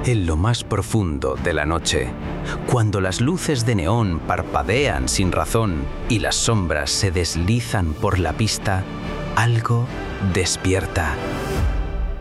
En lo más profundo de la noche, cuando las luces de neón parpadean sin razón y las sombras se deslizan por la pista, algo despierta.